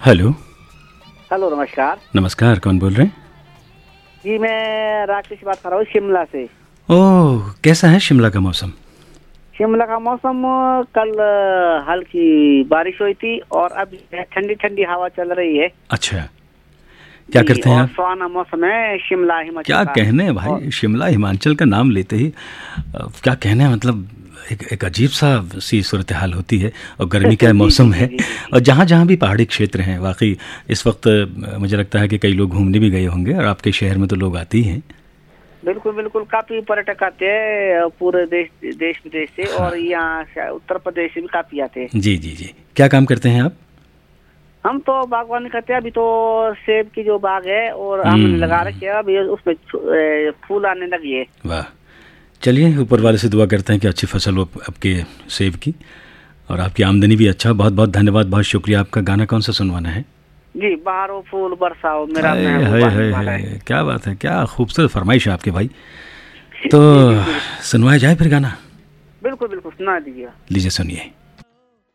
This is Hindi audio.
हेलो। हेलो, नमस्कार। नमस्कार, कौन बोल रहे हैं? जी, मैं राकेश बात कर रहा हूँ शिमला से। ओह, कैसा है शिमला का मौसम? शिमला का मौसम कल हल्की बारिश हुई थी और अब ठंडी ठंडी हवा चल रही है। अच्छा, क्या जी, करते हैं और आप? सुहाना मौसम है शिमला हिमाचल क्या का। कहने हैं और भाई, शिमला हिमाचल का नाम लेते ही क्या कहने हैं, मतलब एक अजीब सा सी सूरत हाल होती है। और गर्मी का जी जी मौसम जी है। जी जी जी। और जहाँ जहाँ भी पहाड़ी क्षेत्र हैं, वाकई इस वक्त मुझे लगता है कि कई लोग घूमने भी गए होंगे, और आपके शहर में तो लोग आते ही हैं। बिल्कुल बिल्कुल, काफी पर्यटक आते हैं पूरे देश देश विदेश से, हाँ। और यहाँ से उत्तर प्रदेश से भी काफी आते हैं। जी जी जी, क्या काम करते हैं आप? हम तो बागवानी करते हैं। अभी तो सेब की जो बाग है और हमने लगा हम्म। रखे है, अभी उसमें फूल आने लगी है। वाह। चलिए, ऊपर वाले से दुआ करते हैं कि अच्छी फसल हो आपके सेब की, और आपकी आमदनी भी अच्छा। बहुत बहुत धन्यवाद, बहुत शुक्रिया आपका। गाना कौन सा सुनवाना है? जी, बहारो फूल बरसाओ मेरा हाय हाय महबूबा आने हाय वाला है। हाय, क्या बात है, क्या खूबसूरत फरमाइश है आपके भाई। तो जी जी जी, सुनवाया जाए फिर गाना? बिल्कुल बिल्कुल, सुना दीजिए। लीजिए, सुनिए।